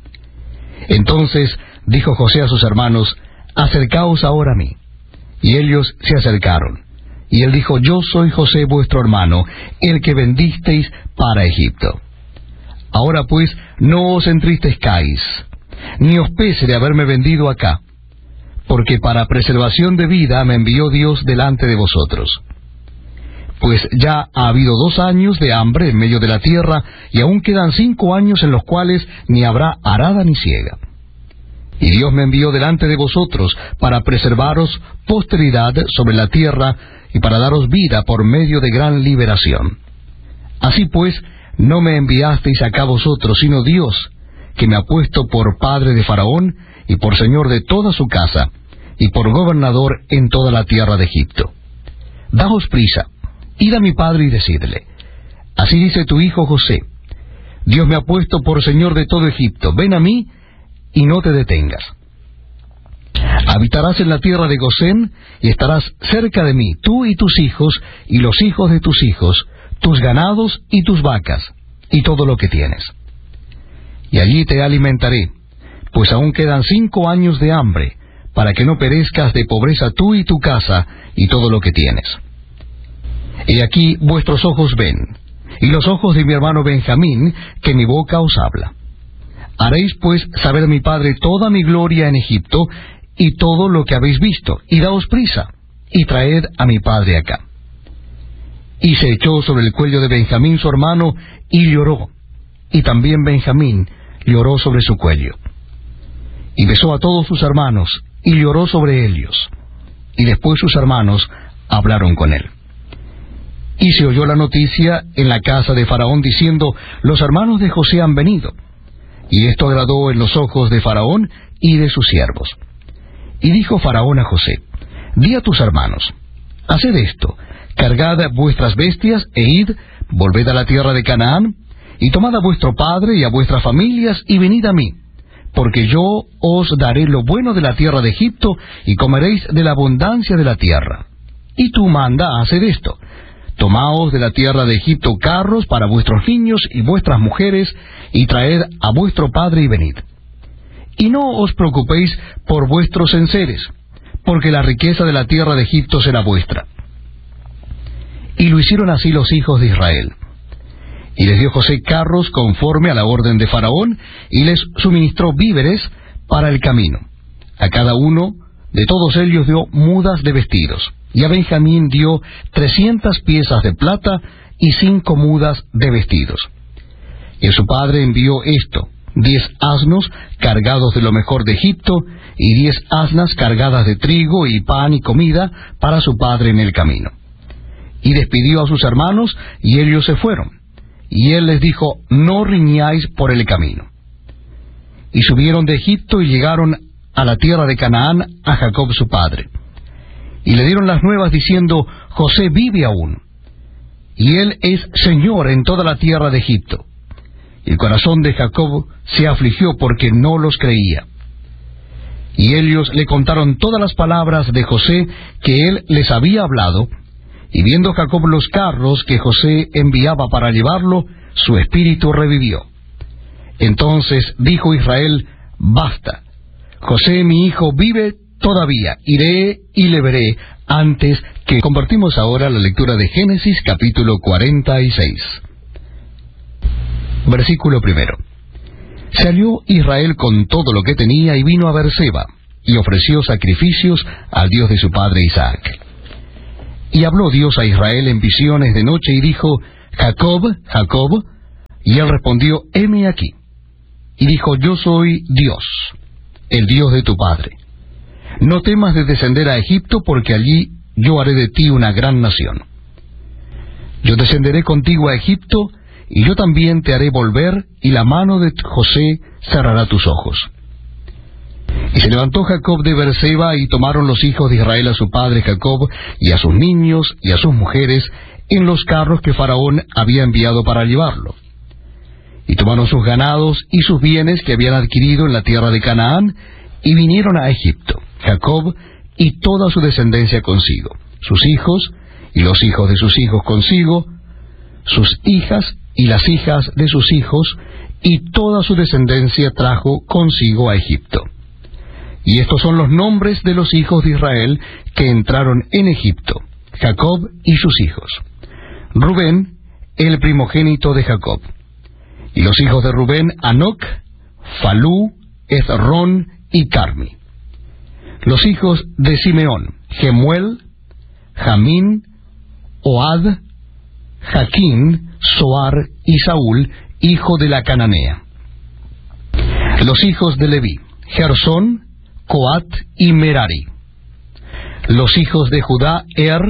Entonces dijo José a sus hermanos: «Acercaos ahora a mí». Y ellos se acercaron. Y él dijo: «Yo soy José vuestro hermano, el que vendisteis para Egipto. Ahora pues no os entristezcáis, ni os pese de haberme vendido acá, porque para preservación de vida me envió Dios delante de vosotros. Pues ya ha habido 2 años de hambre en medio de la tierra, y aún quedan 5 años en los cuales ni habrá arada ni siega. Y Dios me envió delante de vosotros para preservaros posteridad sobre la tierra, y para daros vida por medio de gran liberación. Así pues, no me enviasteis acá vosotros, sino Dios, que me ha puesto por padre de Faraón, y por señor de toda su casa, y por gobernador en toda la tierra de Egipto. Daos prisa, id a mi padre y decidle: así dice tu hijo José, Dios me ha puesto por señor de todo Egipto, ven a mí y no te detengas. Habitarás en la tierra de Gosén, y estarás cerca de mí, tú y tus hijos, y los hijos de tus hijos, tus ganados y tus vacas, y todo lo que tienes. Y allí te alimentaré, pues aún quedan 5 años de hambre, para que no perezcas de pobreza tú y tu casa, y todo lo que tienes. He aquí vuestros ojos ven, y los ojos de mi hermano Benjamín, que mi boca os habla. Haréis pues saber a mi padre toda mi gloria en Egipto, y todo lo que habéis visto, y daos prisa, y traed a mi padre acá». Y se echó sobre el cuello de Benjamín su hermano, y lloró, y también Benjamín lloró sobre su cuello. Y besó a todos sus hermanos, y lloró sobre ellos. Y después sus hermanos hablaron con él. Y se oyó la noticia en la casa de Faraón, diciendo: «Los hermanos de José han venido». Y esto agradó en los ojos de Faraón y de sus siervos. Y dijo Faraón a José: «Di a tus hermanos: haced esto, cargad vuestras bestias, e id, volved a la tierra de Canaán, y tomad a vuestro padre y a vuestras familias, y venid a mí, porque yo os daré lo bueno de la tierra de Egipto, y comeréis de la abundancia de la tierra. Y tú manda a hacer esto: tomaos de la tierra de Egipto carros para vuestros niños y vuestras mujeres, y traed a vuestro padre y venid. Y no os preocupéis por vuestros enseres, porque la riqueza de la tierra de Egipto será vuestra». Y lo hicieron así los hijos de Israel. Y les dio José carros conforme a la orden de Faraón, y les suministró víveres para el camino. A cada uno de todos ellos dio mudas de vestidos, y a Benjamín dio 300 piezas de plata y 5 mudas de vestidos. Y a su padre envió esto: 10 asnos cargados de lo mejor de Egipto, y 10 asnas cargadas de trigo y pan y comida para su padre en el camino. Y despidió a sus hermanos, y ellos se fueron. Y él les dijo: no riñáis por el camino. Y subieron de Egipto y llegaron a la tierra de Canaán a Jacob su padre. Y le dieron las nuevas diciendo: José vive aún, y él es señor en toda la tierra de Egipto. Y el corazón de Jacob se afligió porque no los creía. Y ellos le contaron todas las palabras de José que él les había hablado, y viendo Jacob los carros que José enviaba para llevarlo, su espíritu revivió. Entonces dijo Israel: basta, José mi hijo vive todavía, iré y le veré antes que... Compartimos ahora la lectura de Génesis capítulo 46. Versículo 1. Salió Israel con todo lo que tenía y vino a Beerseba, y ofreció sacrificios al Dios de su padre Isaac. Y habló Dios a Israel en visiones de noche y dijo, Jacob, Jacob, y él respondió, heme aquí. Y dijo, yo soy Dios, el Dios de tu padre. No temas de descender a Egipto, porque allí yo haré de ti una gran nación. Yo descenderé contigo a Egipto, y yo también te haré volver, y la mano de José cerrará tus ojos. Y se levantó Jacob de Beerseba, y tomaron los hijos de Israel a su padre Jacob, y a sus niños, y a sus mujeres, en los carros que Faraón había enviado para llevarlo. Y tomaron sus ganados y sus bienes que habían adquirido en la tierra de Canaán, y vinieron a Egipto, Jacob y toda su descendencia consigo, sus hijos y los hijos de sus hijos consigo, sus hijas y las hijas de sus hijos, y toda su descendencia trajo consigo a Egipto. Y estos son los nombres de los hijos de Israel que entraron en Egipto, Jacob y sus hijos. Rubén, el primogénito de Jacob. Y los hijos de Rubén, Hanoc, Falú, Hezrón y Carmi. Los hijos de Simeón, Gemuel, Jamín, Ohad, Jaquín, Soar y Saúl, hijo de la cananea. Los hijos de Leví, Gersón, Coat y Merari. Los hijos de Judá,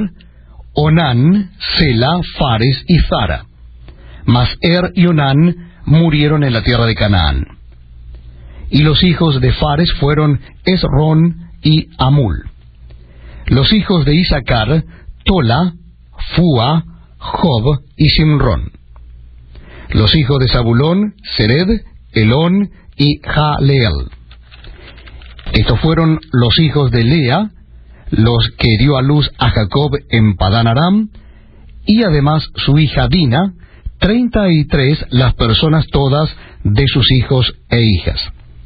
Onán, Sela, Fares y Zara. Mas y Onán murieron en la tierra de Canaán. Y los hijos de Fares fueron Esrón y Amul. Los hijos de Isaacar, Tola, Fua, Job y Simrón. Los hijos de Zabulón, Sered, Elón y Jaleel. Estos fueron los hijos de Lea, los que dio a luz a Jacob en Padán Aram, y además su hija Dina, 33 las personas todas de sus hijos e hijas.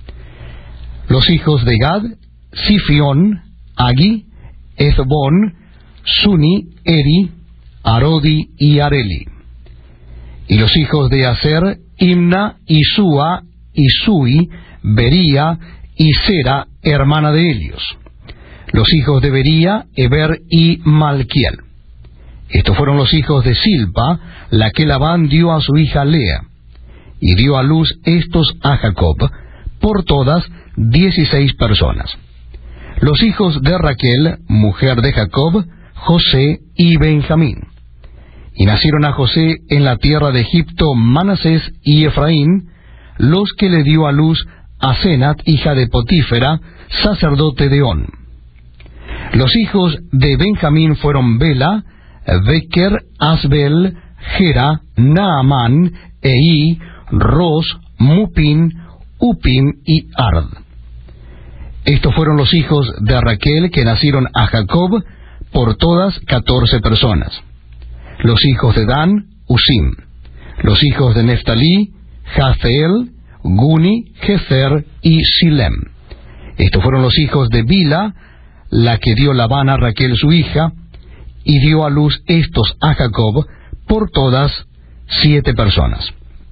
Los hijos de Gad, Sifión, Agi, Ezbón, Suni, Eri, Arodi y Areli. Y los hijos de Aser, Imna, Isúa, Isui, Bería y Sera, hermana de Helios. Los hijos de Bería, Eber y Malquiel. Estos fueron los hijos de Silpa, la que Labán dio a su hija Lea, y dio a luz estos a Jacob, por todas 16 personas. Los hijos de Raquel, mujer de Jacob, José y Benjamín. Y nacieron a José en la tierra de Egipto Manasés y Efraín, los que le dio a luz a Senat, hija de Potífera, sacerdote de On. Los hijos de Benjamín fueron Bela, Beker, Asbel, Gera, Naamán, Ei, Ros, Mupin, Upim y Ard. Estos fueron los hijos de Raquel que nacieron a Jacob, por todas 14 personas. Los hijos de Dan, Usim. Los hijos de Neftalí, Jafeel, Guni, Jezer y Silem. Estos fueron los hijos de Bila, la que dio Labán a Raquel su hija, y dio a luz estos a Jacob, por todas 7 personas.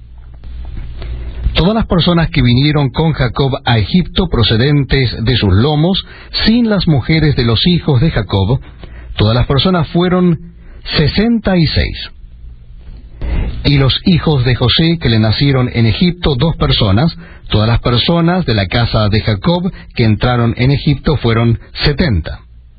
Todas las personas que vinieron con Jacob a Egipto procedentes de sus lomos, sin las mujeres de los hijos de Jacob, todas las personas fueron 66. Y los hijos de José que le nacieron en Egipto 2 personas, todas las personas de la casa de Jacob que entraron en Egipto fueron 70.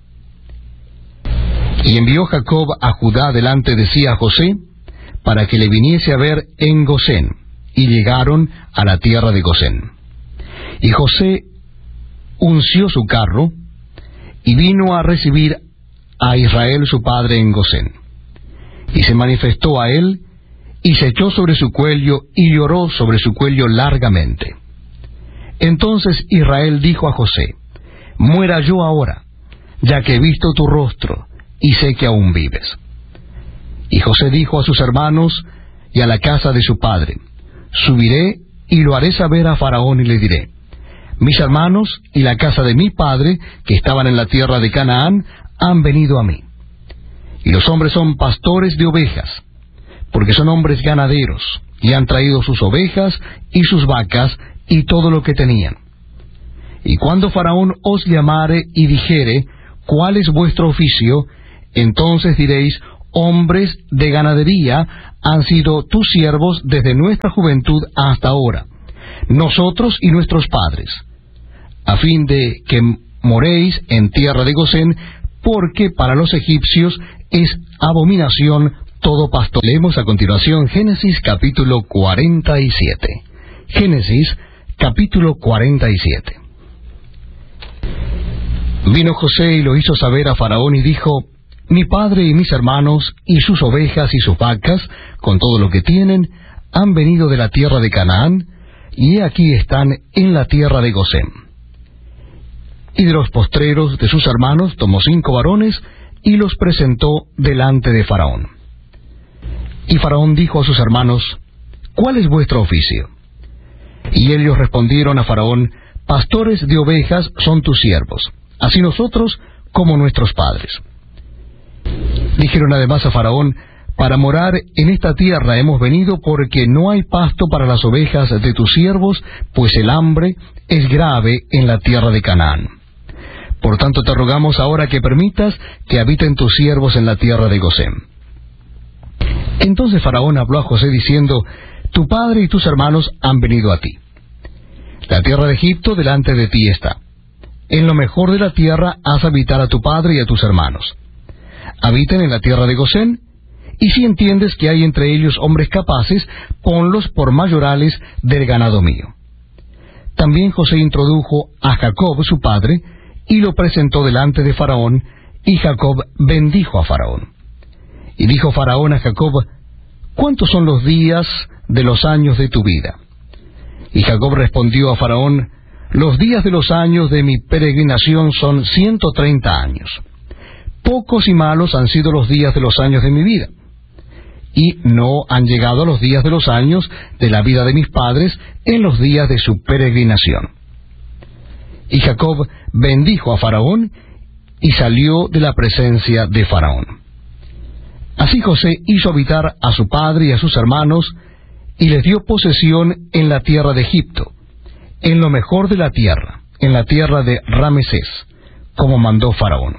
Y envió Jacob a Judá delante de sí a José, para que le viniese a ver en Gosén, y llegaron a la tierra de Gosén. Y José unció su carro, y vino a recibir a Israel su padre en Gosén. Y se manifestó a él, y se echó sobre su cuello, y lloró sobre su cuello largamente. Entonces Israel dijo a José, muera yo ahora, ya que he visto tu rostro, y sé que aún vives. Y José dijo a sus hermanos y a la casa de su padre, subiré y lo haré saber a Faraón y le diré, mis hermanos y la casa de mi padre, que estaban en la tierra de Canaán, han venido a mí. Y los hombres son pastores de ovejas, porque son hombres ganaderos, y han traído sus ovejas y sus vacas y todo lo que tenían. Y cuando Faraón os llamare y dijere, ¿cuál es vuestro oficio? Entonces diréis, hombres de ganadería han sido tus siervos desde nuestra juventud hasta ahora, nosotros y nuestros padres, a fin de que moréis en tierra de Gosén, porque para los egipcios es abominación todo pastor. Leemos a continuación Génesis capítulo 47. Génesis capítulo 47. Vino José y lo hizo saber a Faraón y dijo, mi padre y mis hermanos y sus ovejas y sus vacas, con todo lo que tienen, han venido de la tierra de Canaán, y he aquí están en la tierra de Gosén. Y de los postreros de sus hermanos tomó 5 varones, y los presentó delante de Faraón. Y Faraón dijo a sus hermanos, ¿cuál es vuestro oficio? Y ellos respondieron a Faraón, pastores de ovejas son tus siervos, así nosotros como nuestros padres. Dijeron además a Faraón, para morar en esta tierra hemos venido porque no hay pasto para las ovejas de tus siervos, pues el hambre es grave en la tierra de Canaán. Por tanto te rogamos ahora que permitas que habiten tus siervos en la tierra de Gosén. Entonces Faraón habló a José diciendo, tu padre y tus hermanos han venido a ti. La tierra de Egipto delante de ti está. En lo mejor de la tierra haz habitar a tu padre y a tus hermanos. Habiten en la tierra de Gosén, y si entiendes que hay entre ellos hombres capaces, ponlos por mayorales del ganado mío. También José introdujo a Jacob su padre, y lo presentó delante de Faraón, y Jacob bendijo a Faraón. Y dijo Faraón a Jacob, ¿cuántos son los días de los años de tu vida? Y Jacob respondió a Faraón, los días de los años de mi peregrinación son 130 años. Pocos y malos han sido los días de los años de mi vida, y no han llegado a los días de los años de la vida de mis padres en los días de su peregrinación. Y Jacob bendijo a Faraón, y salió de la presencia de Faraón. Así José hizo habitar a su padre y a sus hermanos, y les dio posesión en la tierra de Egipto, en lo mejor de la tierra, en la tierra de Ramesés, como mandó Faraón.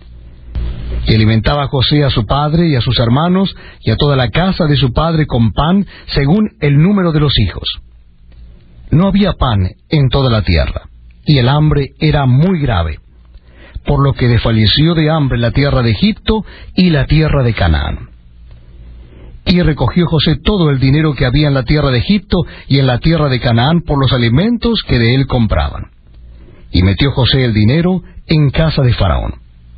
Y alimentaba a José a su padre y a sus hermanos y a toda la casa de su padre con pan según el número de los hijos. No había pan en toda la tierra, y el hambre era muy grave, por lo que desfalleció de hambre la tierra de Egipto y la tierra de Canaán. Y recogió José todo el dinero que había en la tierra de Egipto y en la tierra de Canaán por los alimentos que de él compraban. Y metió José el dinero en casa de Faraón.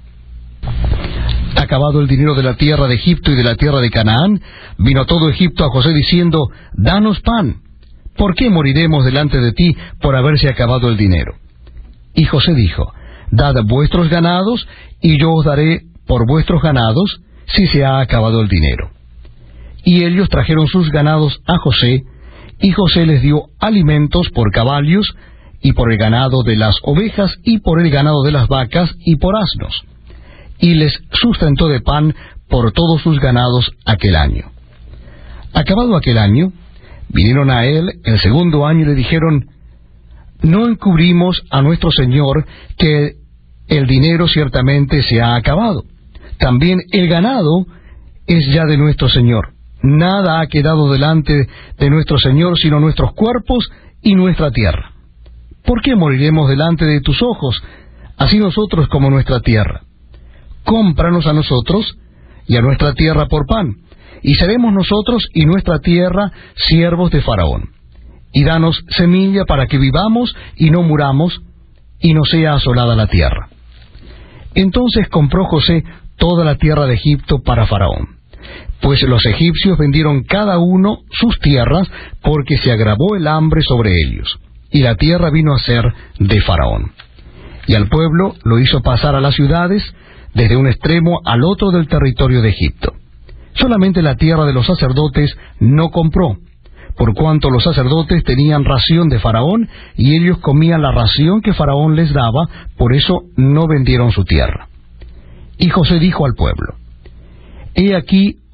Acabado el dinero de la tierra de Egipto y de la tierra de Canaán, vino todo Egipto a José diciendo, danos pan. ¿Por qué moriremos delante de ti por haberse acabado el dinero? Y José dijo, dad vuestros ganados, y yo os daré por vuestros ganados, si se ha acabado el dinero. Y ellos trajeron sus ganados a José, y José les dio alimentos por caballos, y por el ganado de las ovejas, y por el ganado de las vacas, y por asnos. Y les sustentó de pan por todos sus ganados aquel año. Acabado aquel año, vinieron a él el segundo año y le dijeron, no encubrimos a nuestro señor que el dinero ciertamente se ha acabado. También el ganado es ya de nuestro señor. Nada ha quedado delante de nuestro señor sino nuestros cuerpos y nuestra tierra. ¿Por qué moriremos delante de tus ojos, así nosotros como nuestra tierra? Cómpranos a nosotros y a nuestra tierra por pan, y seremos nosotros y nuestra tierra siervos de Faraón. Y danos semilla para que vivamos y no muramos, y no sea asolada la tierra. Entonces compró José toda la tierra de Egipto para Faraón, pues los egipcios vendieron cada uno sus tierras, porque se agravó el hambre sobre ellos, y la tierra vino a ser de Faraón. Y al pueblo lo hizo pasar a las ciudades, desde un extremo al otro del territorio de Egipto. Solamente la tierra de los sacerdotes no compró, por cuanto los sacerdotes tenían ración de Faraón, y ellos comían la ración que Faraón les daba, por eso no vendieron su tierra. Y José dijo al pueblo, he aquí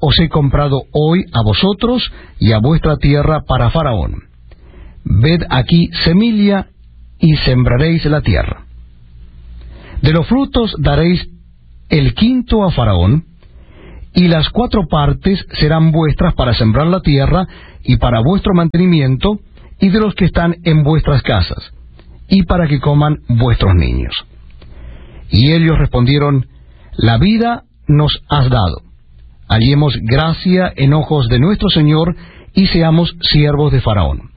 os he comprado hoy a vosotros y a vuestra tierra para Faraón. Ved aquí semilla y sembraréis la tierra. De los frutos daréis el quinto a Faraón, y las 4 partes serán vuestras para sembrar la tierra y para vuestro mantenimiento y de los que están en vuestras casas, y para que coman vuestros niños. Y ellos respondieron, la vida nos has dado. Hallemos gracia en ojos de nuestro Señor y seamos siervos de Faraón.